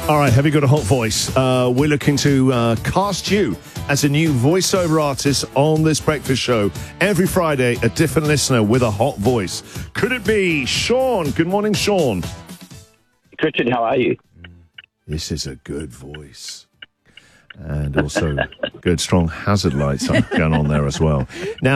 All right, have you got a hot voice? We're looking to cast you as a new voiceover artist on this breakfast show. Every Friday, a different listener with a hot voice. Could it be Sean? Good morning, Sean. Richard, how are you? This is a good voice. And also good strong hazard lights going on there as well. Now,